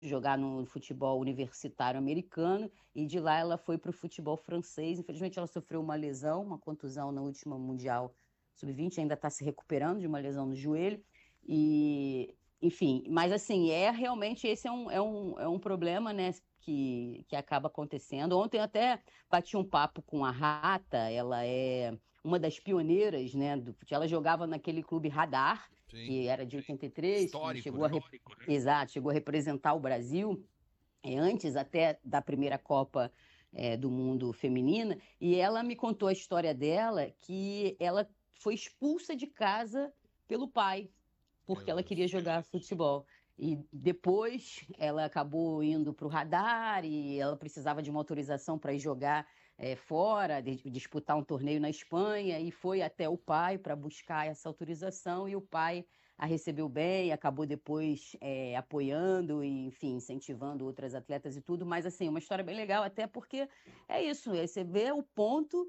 jogar no futebol universitário americano, e de lá ela foi para o futebol francês. Infelizmente, ela sofreu uma lesão, uma contusão na última Mundial Sub-20, ainda está se recuperando de uma lesão no joelho. E, enfim, mas assim, realmente esse é um problema, né, que acaba acontecendo. Ontem eu até bati um papo com a Rata, ela é uma das pioneiras, né, do futebol. Ela jogava naquele clube Radar, Sim. que era de 83, que Histórico, chegou né? exato, chegou a representar o Brasil, antes até da primeira Copa do Mundo feminina, e ela me contou a história dela, que ela foi expulsa de casa pelo pai, Meu porque ela queria Deus. jogar futebol. E depois ela acabou indo para o Radar e ela precisava de uma autorização para ir jogar fora, disputar um torneio na Espanha, e foi até o pai para buscar essa autorização, e o pai a recebeu bem, acabou depois apoiando e, enfim, incentivando outras atletas e tudo, mas assim, uma história bem legal, até porque é isso, você vê o ponto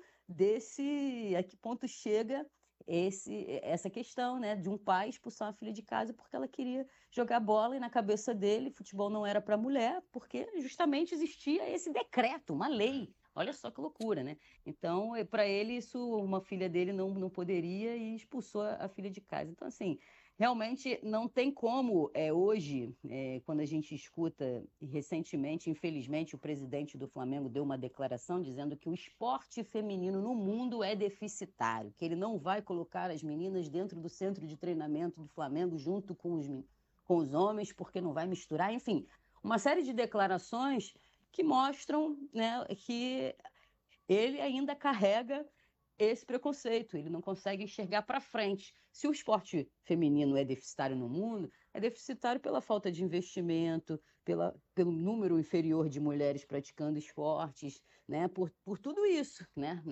a que ponto chega essa questão, né, de um pai expulsar uma filha de casa porque ela queria jogar bola, e na cabeça dele futebol não era para mulher, porque justamente existia esse decreto, uma É. lei. Olha só que loucura, né? Então, para ele, isso, uma filha dele não poderia, e expulsou a filha de casa. Então, assim, realmente não tem como, hoje, quando a gente escuta, e recentemente, infelizmente, o presidente do Flamengo deu uma declaração dizendo que o esporte feminino no mundo é deficitário, que ele não vai colocar as meninas dentro do centro de treinamento do Flamengo junto com os homens, porque não vai misturar, enfim, uma série de declarações que mostram, né, que ele ainda carrega esse preconceito, ele não consegue enxergar para frente. Se o esporte feminino é deficitário no mundo, é deficitário pela falta de investimento, pelo número inferior de mulheres praticando esportes, né? Por tudo isso, né?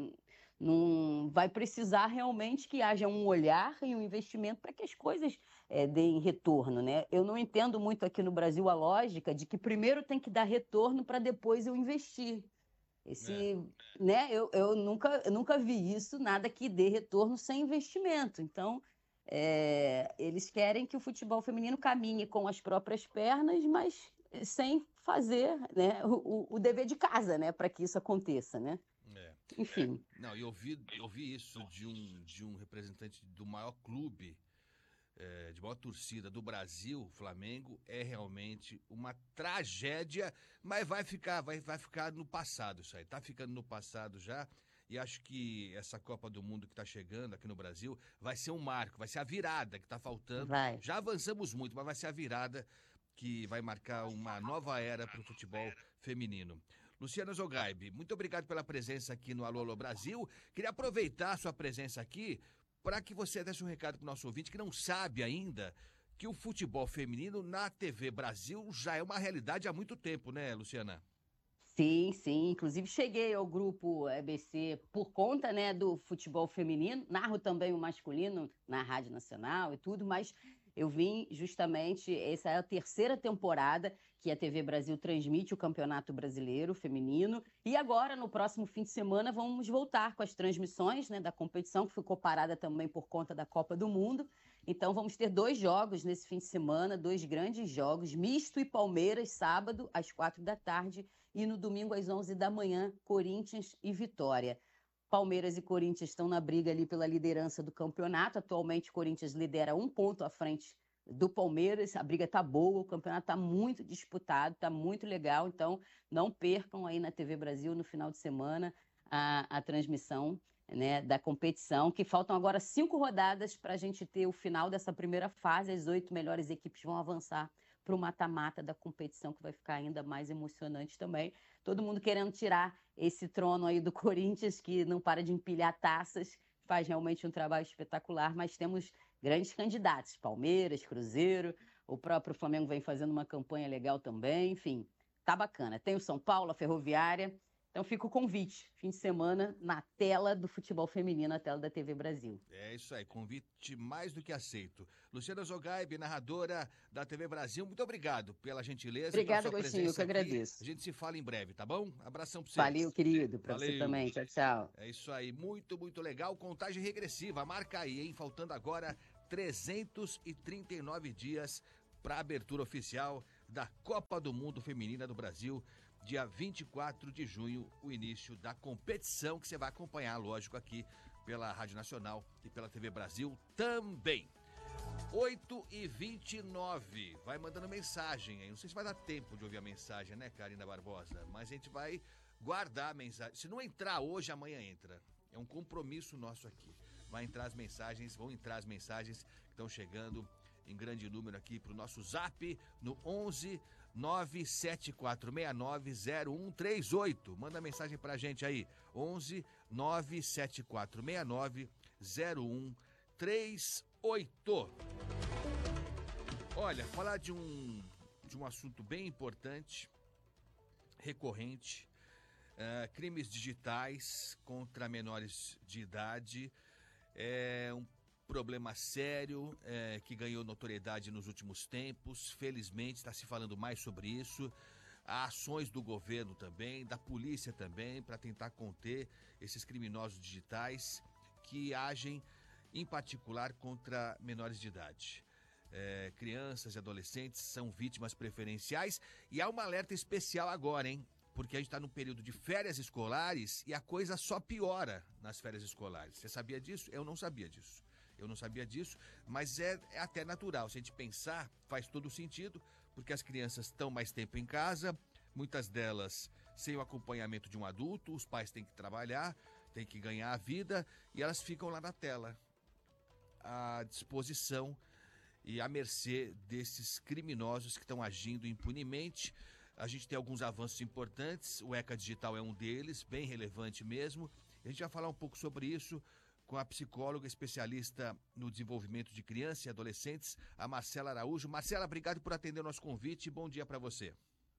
Não vai precisar realmente que haja um olhar e um investimento para que as coisas deem retorno, né? Eu não entendo muito aqui no Brasil a lógica de que primeiro tem que dar retorno para depois eu investir. É. Esse, né, eu nunca vi isso, nada que dê retorno sem investimento. Então, eles querem que o futebol feminino caminhe com as próprias pernas, mas sem fazer, né, o dever de casa, né, para que isso aconteça, né? É. Enfim, Não, eu vi isso de um representante do maior clube, de maior torcida do Brasil, Flamengo, é realmente uma tragédia, mas vai ficar no passado isso aí. Tá ficando no passado já. E acho que essa Copa do Mundo que está chegando aqui no Brasil vai ser um marco, vai ser a virada que está faltando. vai. Já avançamos muito, mas vai ser a virada que vai marcar uma nova era para o futebol feminino. Luciana Zogaib, muito obrigado pela presença aqui no Alô Alô Brasil. Queria aproveitar a sua presença aqui para que você desse um recado para o nosso ouvinte que não sabe ainda que o futebol feminino na TV Brasil já é uma realidade há muito tempo, né, Luciana? Sim, sim. Inclusive cheguei ao grupo EBC por conta, né, do futebol feminino. Narro também o masculino na Rádio Nacional e tudo, mas eu vim justamente, essa é a terceira temporada que a TV Brasil transmite o Campeonato Brasileiro Feminino. E agora, no próximo fim de semana, vamos voltar com as transmissões, né, da competição, que ficou parada também por conta da Copa do Mundo. Então vamos ter dois jogos nesse fim de semana, dois grandes jogos, Misto e Palmeiras, sábado, às 4 da tarde, e no domingo às 11 da manhã, Corinthians e Vitória. Palmeiras e Corinthians estão na briga ali pela liderança do campeonato. Atualmente, o Corinthians lidera um ponto à frente do Palmeiras. A briga tá boa, o campeonato tá muito disputado, tá muito legal. Então, não percam aí na TV Brasil no final de semana a transmissão, né, da competição, que faltam agora 5 rodadas para a gente ter o final dessa primeira fase. As 8 melhores equipes vão avançar para o mata-mata da competição, que vai ficar ainda mais emocionante também. Todo mundo querendo tirar esse trono aí do Corinthians, que não para de empilhar taças, faz realmente um trabalho espetacular, mas temos grandes candidatos, Palmeiras, Cruzeiro, o próprio Flamengo vem fazendo uma campanha legal também, enfim, tá bacana. Tem o São Paulo, a Ferroviária, então fica o convite, fim de semana, na tela do futebol feminino, na tela da TV Brasil. É isso aí, convite mais do que aceito. Luciana Zogaib, narradora da TV Brasil, muito obrigado pela gentileza e pela Obrigada, sua Agostinho, eu que presença aqui. A agradeço. gente se fala em breve, tá bom? Abração pra você. Valeu, querido, para você Valeu. também. Tchau, tchau. É isso aí, muito, muito legal. Contagem regressiva, marca aí, hein? Faltando agora 339 dias para a abertura oficial da Copa do Mundo Feminina do Brasil, dia 24 de junho, o início da competição, que você vai acompanhar, lógico, aqui pela Rádio Nacional e pela TV Brasil também. 8h29, vai mandando mensagem aí. Não sei se vai dar tempo de ouvir a mensagem, né, Karina Barbosa? Mas a gente vai guardar a mensagem. Se não entrar hoje, amanhã entra. É um compromisso nosso aqui. Vão entrar as mensagens que estão chegando em grande número aqui pro nosso zap no 11 974690138. Manda mensagem pra gente aí. 11 974690138. Olha, falar de um assunto bem importante, recorrente, crimes digitais contra menores de idade, é um problema sério que ganhou notoriedade nos últimos tempos. Felizmente está se falando mais sobre isso. Há ações do governo também, da polícia também, para tentar conter esses criminosos digitais que agem em particular contra menores de idade. Crianças e adolescentes são vítimas preferenciais e há um alerta especial agora, hein? Porque a gente está num período de férias escolares e a coisa só piora nas férias escolares. Você sabia disso? Eu não sabia disso, mas é até natural. Se a gente pensar, faz todo sentido, porque as crianças estão mais tempo em casa, muitas delas sem o acompanhamento de um adulto, os pais têm que trabalhar, têm que ganhar a vida e elas ficam lá na tela, à disposição e à mercê desses criminosos que estão agindo impunemente. A gente tem alguns avanços importantes, o ECA Digital é um deles, bem relevante mesmo. A gente vai falar um pouco sobre isso com a psicóloga especialista no desenvolvimento de crianças e adolescentes, a Marcela Araújo. Marcela, obrigado por atender o nosso convite e bom dia para você.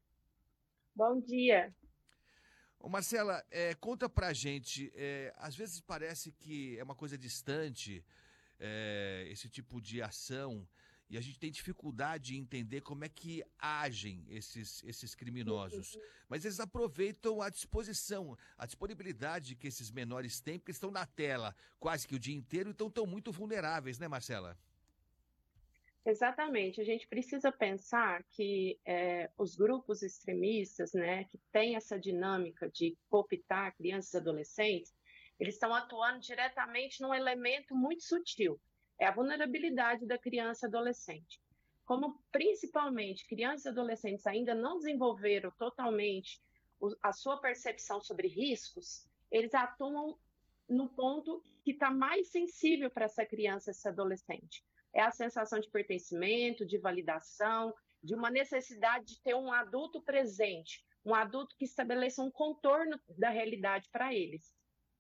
Bom dia. Ô Marcela, conta pra gente, às vezes parece que é uma coisa distante esse tipo de ação e a gente tem dificuldade em entender como é que agem esses criminosos. Mas eles aproveitam a disponibilidade que esses menores têm, porque eles estão na tela quase que o dia inteiro, então estão muito vulneráveis, né, Marcela? Exatamente. A gente precisa pensar que os grupos extremistas, né, que têm essa dinâmica de cooptar crianças e adolescentes, eles estão atuando diretamente num elemento muito sutil. É a vulnerabilidade da criança e adolescente. Como principalmente crianças e adolescentes ainda não desenvolveram totalmente a sua percepção sobre riscos, eles atuam no ponto que está mais sensível para essa criança e esse adolescente. É a sensação de pertencimento, de validação, de uma necessidade de ter um adulto presente, um adulto que estabeleça um contorno da realidade para eles.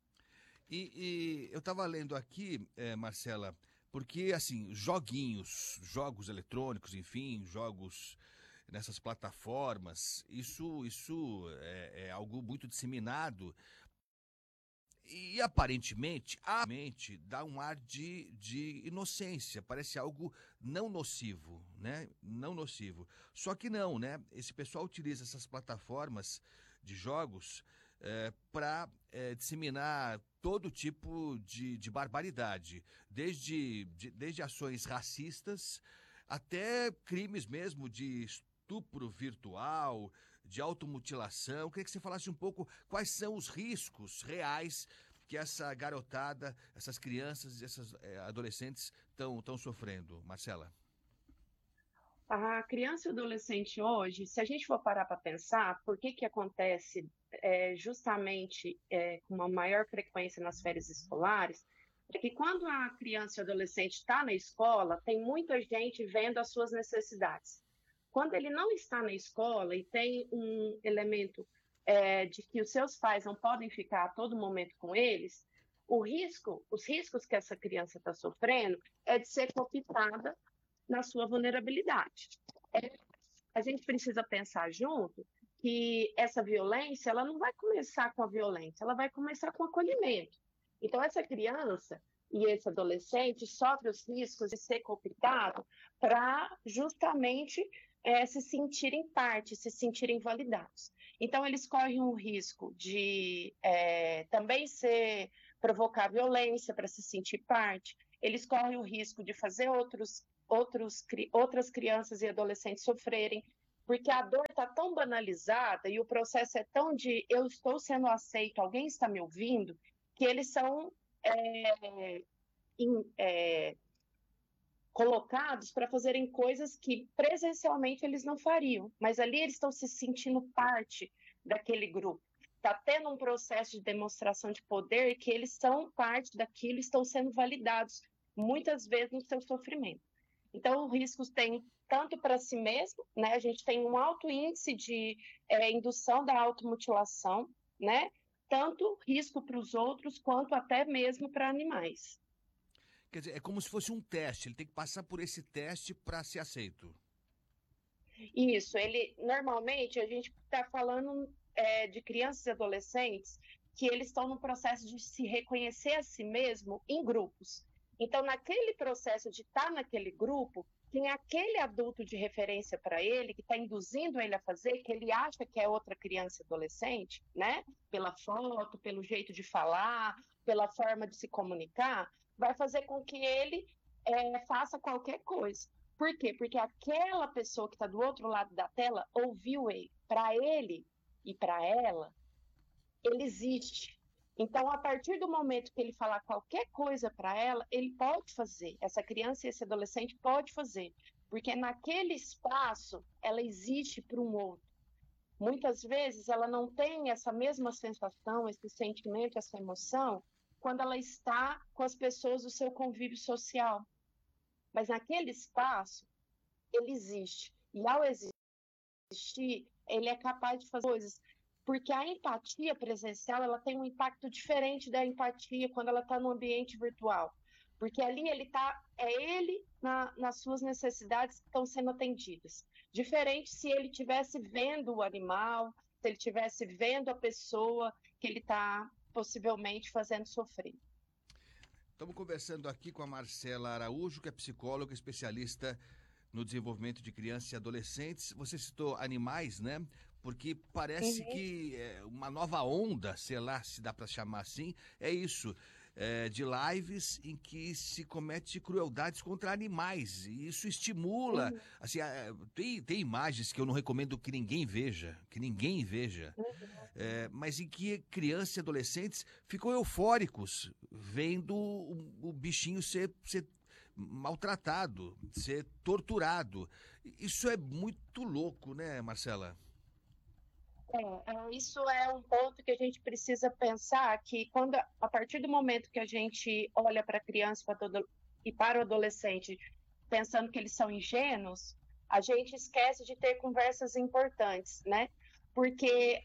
E eu estava lendo aqui, Marcela, porque, assim, jogos eletrônicos, enfim, jogos nessas plataformas, isso é algo muito disseminado e aparentemente dá um ar de inocência, parece algo não nocivo, né? Não nocivo. Só que não, né? Esse pessoal utiliza essas plataformas de jogos para disseminar todo tipo de barbaridade, desde ações racistas até crimes mesmo de estupro virtual, de automutilação. Eu queria que você falasse um pouco quais são os riscos reais que essa garotada, essas crianças e essas adolescentes estão sofrendo. Marcela. A criança e o adolescente hoje, se a gente for parar para pensar, por que acontece justamente com uma maior frequência nas férias escolares, é que quando a criança e o adolescente está na escola, tem muita gente vendo as suas necessidades. Quando ele não está na escola e tem um elemento de que os seus pais não podem ficar a todo momento com eles, os riscos que essa criança está sofrendo é de ser cooptada na sua vulnerabilidade. A gente precisa pensar junto que essa violência, ela não vai começar com a violência, ela vai começar com o acolhimento. Então, essa criança e esse adolescente sofrem os riscos de ser cooptado para justamente se sentirem parte, se sentirem validados. Então, eles correm o risco de também provocar violência para se sentir parte, eles correm o risco de fazer outras crianças e adolescentes sofrerem. Porque a dor está tão banalizada e o processo é tão de eu estou sendo aceito, alguém está me ouvindo, que eles são colocados para fazerem coisas que presencialmente eles não fariam, mas ali eles estão se sentindo parte daquele grupo. Está tendo um processo de demonstração de poder que eles são parte daquilo, estão sendo validados, muitas vezes no seu sofrimento. Então, os riscos têm tanto para si mesmo, né? A gente tem um alto índice de indução da automutilação, né? Tanto risco para os outros, quanto até mesmo para animais. Quer dizer, é como se fosse um teste, ele tem que passar por esse teste para ser aceito. Isso, normalmente a gente está falando de crianças e adolescentes que eles estão no processo de se reconhecer a si mesmo em grupos. Então, naquele processo de estar naquele grupo, tem aquele adulto de referência para ele, que está induzindo ele a fazer, que ele acha que é outra criança e adolescente, né? Pela foto, pelo jeito de falar, pela forma de se comunicar, vai fazer com que ele faça qualquer coisa. Por quê? Porque aquela pessoa que está do outro lado da tela ouviu ele. Para ele e para ela, ele existe. Então, a partir do momento que ele falar qualquer coisa para ela, ele pode fazer. Essa criança e esse adolescente pode fazer. Porque naquele espaço, ela existe para um outro. Muitas vezes, ela não tem essa mesma sensação, esse sentimento, essa emoção, quando ela está com as pessoas do seu convívio social. Mas naquele espaço, ele existe. E ao existir, ele é capaz de fazer coisas. Porque a empatia presencial, ela tem um impacto diferente da empatia quando ela está no ambiente virtual. Porque ali ele nas suas necessidades que estão sendo atendidas. Diferente se ele estivesse vendo o animal, se ele estivesse vendo a pessoa que ele está possivelmente fazendo sofrer. Estamos conversando aqui com a Marcela Araújo, que é psicóloga, especialista no desenvolvimento de crianças e adolescentes. Você citou animais, né? Porque parece que uma nova onda, sei lá se dá para chamar assim, é isso, de lives em que se comete crueldades contra animais. E isso estimula, assim, tem imagens que eu não recomendo que ninguém veja, mas em que crianças e adolescentes ficam eufóricos vendo o bichinho ser maltratado, ser torturado. Isso é muito louco, né, Marcela? Isso é um ponto que a gente precisa pensar, que a partir do momento que a gente olha para a criança e para o adolescente pensando que eles são ingênuos, a gente esquece de ter conversas importantes, né? Porque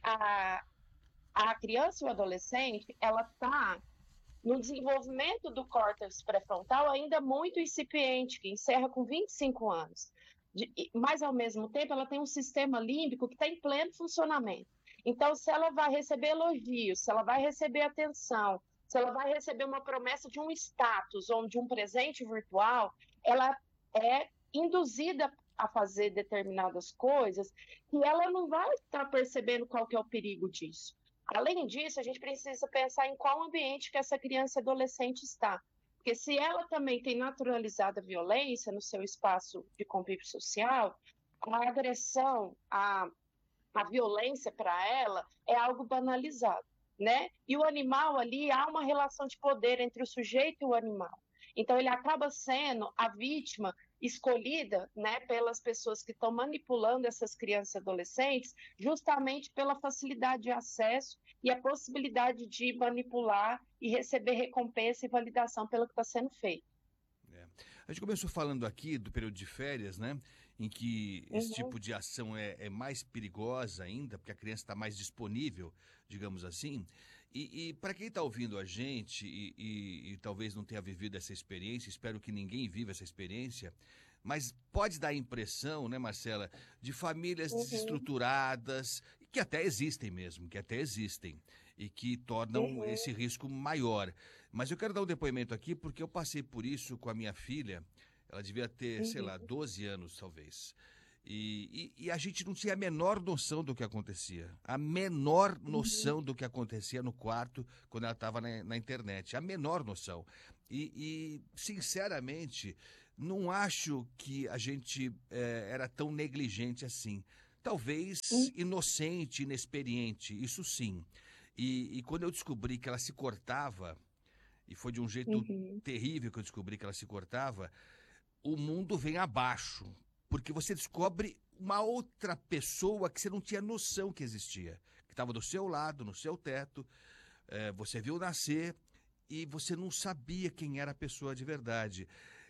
a criança e o adolescente, ela está no desenvolvimento do córtex pré-frontal ainda muito incipiente, que encerra com 25 anos. Mas, ao mesmo tempo, ela tem um sistema límbico que está em pleno funcionamento. Então, se ela vai receber elogios, se ela vai receber atenção, se ela vai receber uma promessa de um status ou de um presente virtual, ela é induzida a fazer determinadas coisas que ela não vai estar percebendo qual que é o perigo disso. Além disso, a gente precisa pensar em qual ambiente que essa criança e adolescente está. Porque se ela também tem naturalizado a violência no seu espaço de convívio social, a agressão, a violência para ela é algo banalizado, né? E o animal ali, há uma relação de poder entre o sujeito e o animal. Então, ele acaba sendo a vítima escolhida, né, pelas pessoas que estão manipulando essas crianças e adolescentes, justamente pela facilidade de acesso e a possibilidade de manipular e receber recompensa e validação pelo que está sendo feito. A gente começou falando aqui do período de férias, né? Em que esse tipo de ação é mais perigosa ainda, porque a criança está mais disponível, digamos assim. E para quem está ouvindo a gente e talvez não tenha vivido essa experiência, espero que ninguém viva essa experiência, mas pode dar a impressão, né, Marcela, de famílias desestruturadas, que até existem mesmo, e que tornam esse risco maior. Mas eu quero dar um depoimento aqui, porque eu passei por isso com a minha filha. Ela devia ter, sei lá, 12 anos, talvez. E a gente não tinha a menor noção do que acontecia. A menor noção do que acontecia no quarto quando ela estava na internet. A menor noção. Sinceramente, não acho que a gente era tão negligente assim. talvez inocente, inexperiente, isso sim. E quando eu descobri que ela se cortava, e foi de um jeito terrível que eu descobri que ela se cortava, o mundo vem abaixo, porque você descobre uma outra pessoa que você não tinha noção que existia, que estava do seu lado, no seu teto, você viu nascer e você não sabia quem era a pessoa de verdade.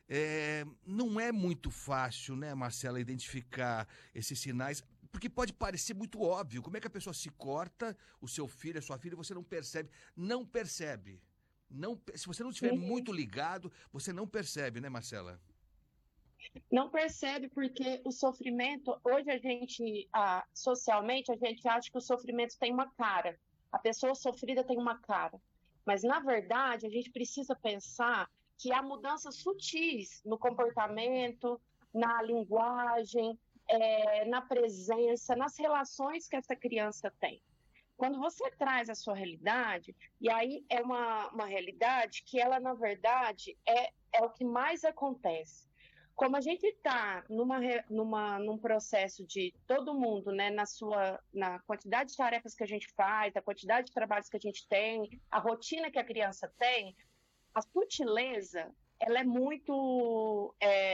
Não é muito fácil, né, Marcela, identificar esses sinais, porque pode parecer muito óbvio. Como é que a pessoa se corta, o seu filho, a sua filha, e você não percebe? Não percebe. Não, se você não estiver muito ligado, você não percebe, né, Marcela? Não percebe porque o sofrimento, hoje a gente, socialmente, a gente acha que o sofrimento tem uma cara. A pessoa sofrida tem uma cara. Mas, na verdade, a gente precisa pensar que há mudanças sutis no comportamento, na linguagem, na presença, nas relações que essa criança tem. Quando você traz a sua realidade, e aí é uma realidade que ela, na verdade, é o que mais acontece. Como a gente está num processo de todo mundo, né, na quantidade de tarefas que a gente faz, a quantidade de trabalhos que a gente tem, a rotina que a criança tem, a sutileza, ela é muito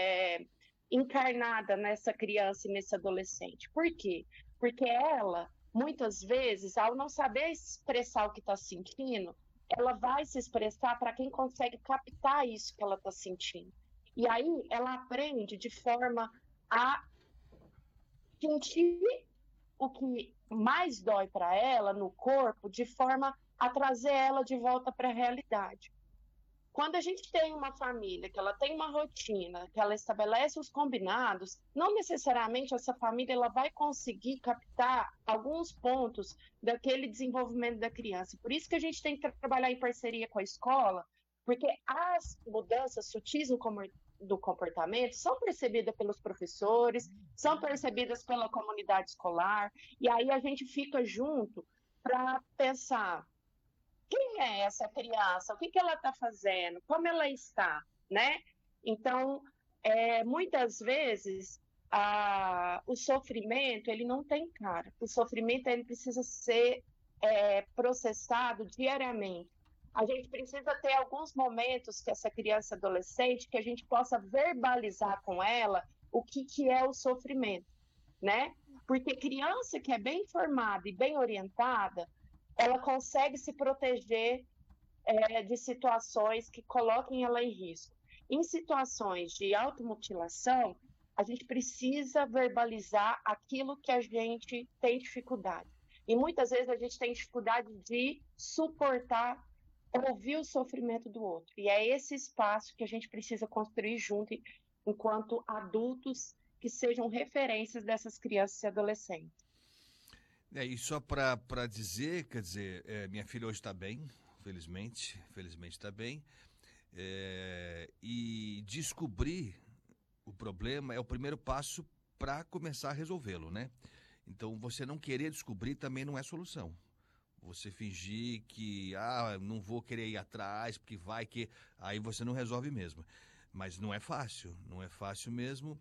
encarnada nessa criança e nesse adolescente. Por quê? Porque ela, muitas vezes, ao não saber expressar o que está sentindo, ela vai se expressar para quem consegue captar isso que ela está sentindo. E aí ela aprende de forma a sentir o que mais dói para ela no corpo, de forma a trazer ela de volta para a realidade. Quando a gente tem uma família, que ela tem uma rotina, que ela estabelece os combinados, não necessariamente essa família ela vai conseguir captar alguns pontos daquele desenvolvimento da criança. Por isso que a gente tem que trabalhar em parceria com a escola, porque as mudanças sutis do comportamento são percebidas pelos professores, são percebidas pela comunidade escolar, e aí a gente fica junto para pensar quem é essa criança, o que ela está fazendo, como ela está, né? Então, muitas vezes, o sofrimento, ele não tem cara. O sofrimento, ele precisa ser processado diariamente. A gente precisa ter alguns momentos que essa criança adolescente, que a gente possa verbalizar com ela o que é o sofrimento, né? Porque criança que é bem formada e bem orientada, ela consegue se proteger de situações que coloquem ela em risco. Em situações de automutilação, a gente precisa verbalizar aquilo que a gente tem dificuldade. E muitas vezes a gente tem dificuldade de suportar, ouvir o sofrimento do outro. E é esse espaço que a gente precisa construir junto, enquanto adultos que sejam referências dessas crianças e adolescentes. E só para dizer, quer dizer, minha filha hoje está bem, felizmente está bem, e descobrir o problema é o primeiro passo para começar a resolvê-lo, né? Então, você não querer descobrir também não é solução. Você fingir que, não vou querer ir atrás, porque vai que... Aí você não resolve mesmo. Mas não é fácil mesmo.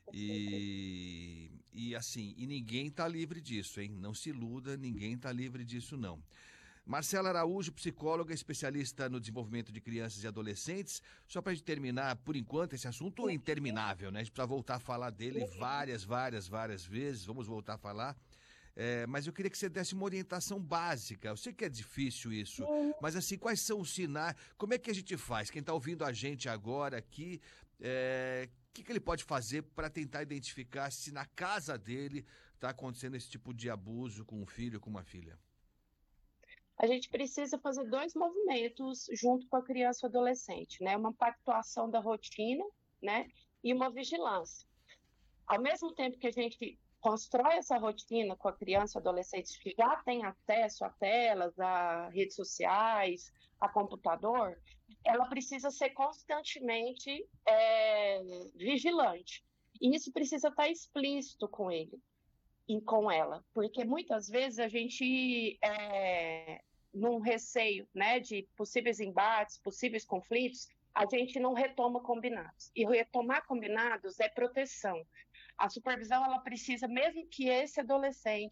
E assim, ninguém está livre disso, hein? Não se iluda, ninguém está livre disso, não. Marcela Araújo, psicóloga, especialista no desenvolvimento de crianças e adolescentes. Só para a gente terminar, por enquanto, esse assunto é interminável, né? A gente precisa voltar a falar dele várias vezes, vamos voltar a falar. Mas eu queria que você desse uma orientação básica. Eu sei que é difícil isso, mas assim, quais são os sinais? Como é que a gente faz? Quem está ouvindo a gente agora aqui, o que ele pode fazer para tentar identificar se na casa dele está acontecendo esse tipo de abuso com um filho ou com uma filha? A gente precisa fazer 2 movimentos junto com a criança e o adolescente, né? Uma pactuação da rotina, né? E uma vigilância. Ao mesmo tempo que a gente constrói essa rotina com a criança e adolescente que já tem acesso a telas, a redes sociais, a computador, ela precisa ser constantemente vigilante. E isso precisa estar explícito com ele e com ela, porque muitas vezes a gente, num receio, né, de possíveis embates, possíveis conflitos, a gente não retoma combinados. E retomar combinados é proteção. A supervisão, ela precisa, mesmo que esse adolescente